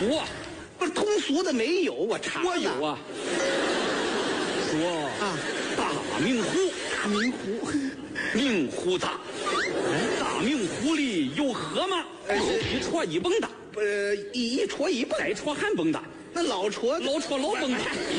俗啊！ 不是通俗的没有，我查了。 我有啊。说啊， 大明湖， 大明湖， 明湖大。大明湖里有河吗？一戳一蹦大。 一戳一蹦， 再戳还蹦大。 那老戳老戳老蹦大。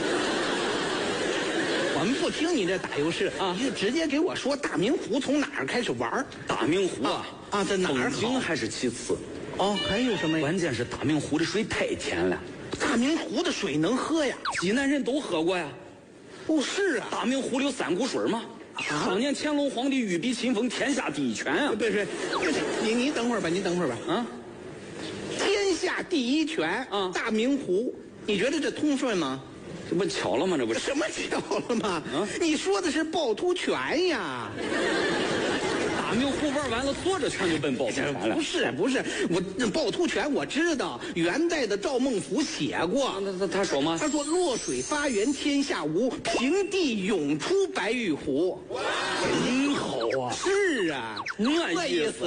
我们不听你这打油诗啊，你就直接给我说大明湖从哪儿开始玩？ 大明湖啊， 在哪儿好？ 风景还是其次。 哦，还有什么呀？ 关键是大明湖的水太甜了。 大明湖的水能喝呀？ 济南人都喝过呀。 哦，是啊。 大明湖里有三股水吗？当年乾隆皇帝御笔亲封天下第一泉啊！ 对，你等会儿吧，你等会儿吧。 啊， 天下第一泉啊，大明湖，你觉得这通顺吗？ 这不巧了吗？这不是什么巧了吗？你说的是趵突泉呀。 大明湖玩完了，坐着全就奔趵突泉了。 不是，我趵突泉我知道，元代的赵孟頫写过。 他说吗？ 他说洛水发源天下无，平地涌出白玉湖。 真好啊！ 是啊， 那意思。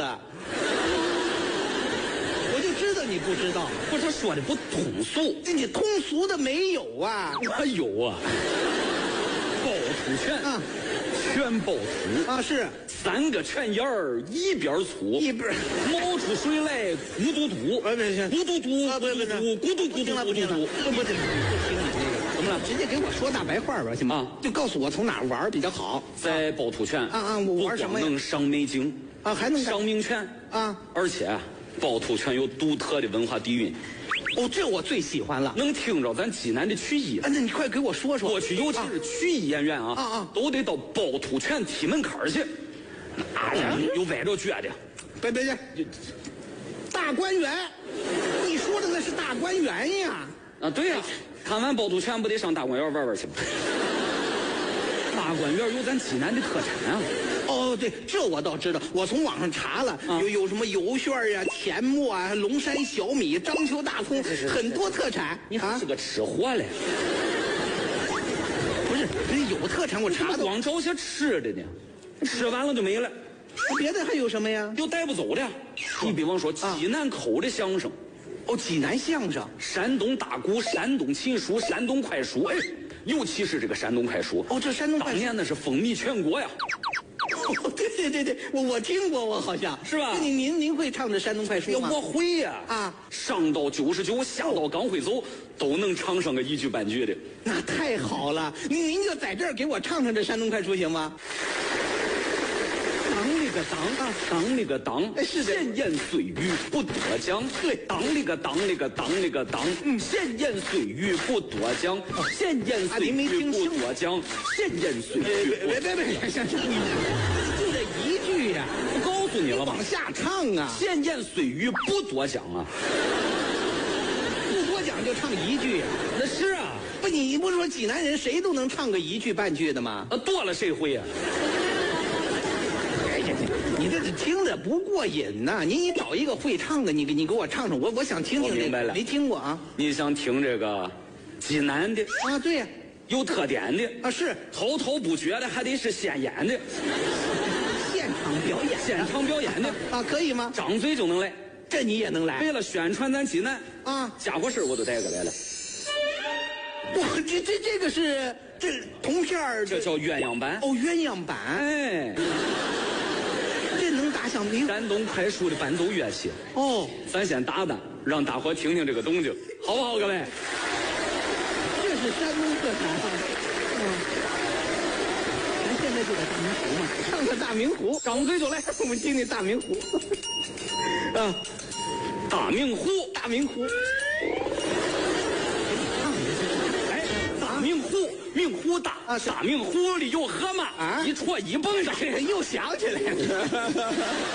我就知道你不知道。 不是他说的不通俗， 这你通俗的没有啊？ 我有啊。趵突泉啊，泉趵突啊，是 3个泉眼儿一边粗，冒出水来咕嘟嘟，咕嘟嘟，咕嘟嘟，咕嘟咕嘟咕嘟嘟。 不听你这个，怎么了？直接给我说大白话吧，行吗？就告诉我从哪儿玩比较好。 在趵突泉我玩什么呀？ 能赏美景啊，还能赏名泉啊，而且趵突泉有独特的文化底蕴。 哦，这我最喜欢了， 能听着咱济南的曲艺。 那你快给我说说。 过去尤其是曲艺演员都得到趵突泉踢门槛去。有歪着撅的， 别，大观园，你说的那是大观园呀？ 啊，对呀，看完趵突泉不得上大观园玩玩去吗？大观园有咱济南的特产啊。 哦，对，这我倒知道，我从网上查了，有什么油旋呀、甜沫啊、龙山小米、章丘大葱，很多特产。 你还是个吃货嘞？ 不是，人有特产我查的。 光找些吃的呢，吃完了就没了。 别的还有什么呀？ 有带不走的。你比方说济南口的相声， 济南相声， 山东大鼓、山东琴书、山东快书，尤其是这个山东快书。 这山东快书当年那是风靡全国呀。 对，我听过，我好像是吧？ 您会唱这山东快书吗？ 我会呀。上到99，下到刚会走，都能唱上个一句半句的。 那太好了，您就在这儿给我唱唱这山东快书行吗？ 当里个当啊，当里个当， 是的。 闲言碎语不多讲。对，当里个当里个当里个当，闲言碎语不多讲，闲言碎语不多讲，闲言碎语。 别，就这一句呀！ 我告诉你了吧， 往下唱啊！ 闲言碎语不多讲啊， 不多讲就唱一句呀。 那是啊， 不，你不是说济南人谁都能唱个一句半句的吗？ 多了谁会呀？ 你这听着不过瘾呐！你找一个会唱的，你给我唱唱，我想听听这个。 明白了， 没听过啊？ 你想听这个济南的啊？对呀， 有特点的啊，是滔滔不绝的，还得是现演的， 现场表演的啊，可以吗？ 张嘴就能来， 这你也能来？ 为了宣传咱济南啊， 家伙事我都带过来了。 哇，这个是这铜片儿， 这叫鸳鸯版。 鸳鸯版， 哎。 这能打响名？ 山东快书的伴奏乐器。咱先打，让大伙听听这个动静，好不好，各位？ 这是山东特产。咱现在就在大明湖嘛，唱个大明湖，张嘴就来，我们听听大明湖。 大明湖， 大明湖。 明湖大啊，大明湖里有河吗？一戳一蹦的， 又想起来了。